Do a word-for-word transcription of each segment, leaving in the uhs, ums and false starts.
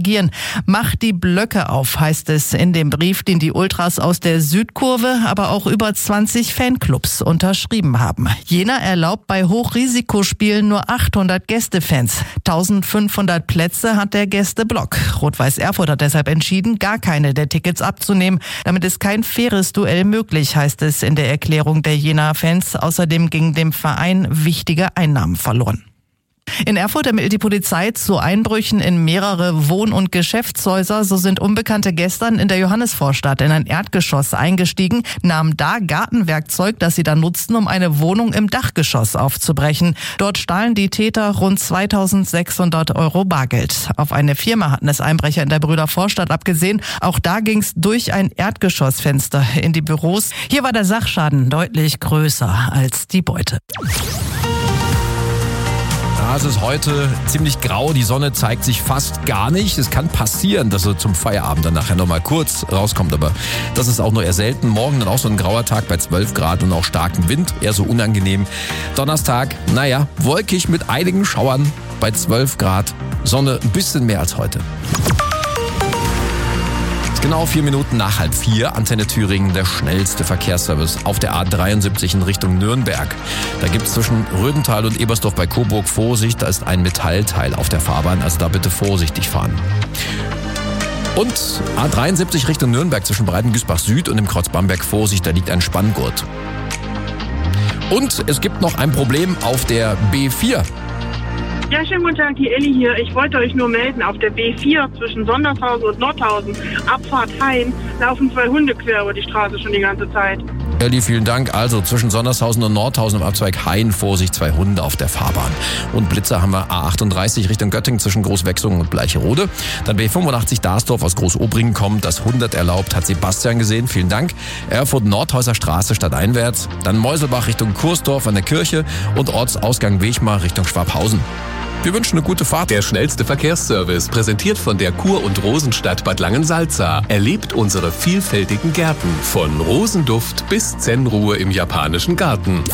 reagieren. Macht die Blöcke auf, heißt es in dem Brief, den die Ultras aus der Südkurve, aber auch über zwanzig Fanclubs unterschrieben haben. Jena erlaubt bei Hochrisikospielen nur achthundert Gästefans. eintausendfünfhundert Plätze hat der Gästeblock. Rot-Weiß Erfurt hat deshalb entschieden, gar keine der Tickets abzunehmen. Damit ist kein faires Duell möglich, heißt es in der Erklärung der Jena-Fans. Außerdem gingen dem Verein wichtige Einnahmen verloren. In Erfurt ermittelt die Polizei zu Einbrüchen in mehrere Wohn- und Geschäftshäuser. So sind Unbekannte gestern in der Johannesvorstadt in ein Erdgeschoss eingestiegen, nahmen da Gartenwerkzeug, das sie dann nutzten, um eine Wohnung im Dachgeschoss aufzubrechen. Dort stahlen die Täter rund zweitausendsechshundert Euro Bargeld. Auf eine Firma hatten es Einbrecher in der Brüdervorstadt abgesehen. Auch da ging's durch ein Erdgeschossfenster in die Büros. Hier war der Sachschaden deutlich größer als die Beute. Ja, es ist heute ziemlich grau, die Sonne zeigt sich fast gar nicht. Es kann passieren, dass er zum Feierabend dann nachher nochmal kurz rauskommt, aber das ist auch nur eher selten. Morgen dann auch so ein grauer Tag bei zwölf Grad und auch starkem Wind, eher so unangenehm. Donnerstag, naja, wolkig mit einigen Schauern bei zwölf Grad, Sonne ein bisschen mehr als heute. Genau vier Minuten nach halb vier, Antenne Thüringen, der schnellste Verkehrsservice auf der A dreiundsiebzig in Richtung Nürnberg. Da gibt es zwischen Rödental und Ebersdorf bei Coburg Vorsicht, da ist ein Metallteil auf der Fahrbahn, also da bitte vorsichtig fahren. Und A dreiundsiebzig Richtung Nürnberg zwischen Breitengüßbach Süd und dem Kreuz Bamberg Vorsicht, da liegt ein Spanngurt. Und es gibt noch ein Problem auf der B vier. Ja, schönen guten Tag, die Elli hier. Ich wollte euch nur melden, auf der B vier zwischen Sondershausen und Nordhausen, Abfahrt Hain, laufen zwei Hunde quer über die Straße schon die ganze Zeit. Elli, vielen Dank. Also zwischen Sondershausen und Nordhausen im Abzweig Hain, Vorsicht, zwei Hunde auf der Fahrbahn. Und Blitzer haben wir A achtunddreißig Richtung Göttingen zwischen Großwechsungen und Bleicherode. Dann B fünfundachtzig Darsdorf aus Großobringen kommt, das hundert erlaubt, hat Sebastian gesehen, vielen Dank. Erfurt Nordhäuser Straße stadteinwärts. Dann Meuselbach Richtung Kursdorf an der Kirche und Ortsausgang Wechmar Richtung Schwabhausen. Wir wünschen eine gute Fahrt. Der schnellste Verkehrsservice, präsentiert von der Kur- und Rosenstadt Bad Langensalza. Erlebt unsere vielfältigen Gärten. Von Rosenduft bis Zen-Ruhe im japanischen Garten.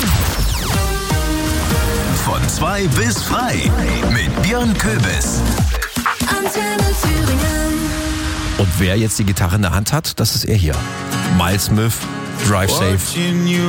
Von zwei bis frei mit Björn Köbis. Antenne Thüringen. Und wer jetzt die Gitarre in der Hand hat, das ist er hier. Miles Smith, Drive Safe.